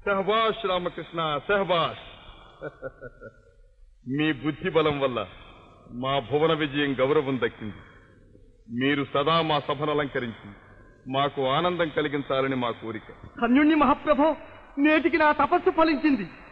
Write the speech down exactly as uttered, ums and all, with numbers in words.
సహబాష్ రామకృష్ణ, సహబాష్. మీ బుద్ధి బలం వల్ల మా భువన విజయం గౌరవం దక్కింది. మీరు సదా మా సభను అలంకరించి మాకు ఆనందం కలిగించాలని మా కోరిక. ధన్యుణ్ణి మహాప్రభో, నేటికి నా తపస్సు ఫలించింది.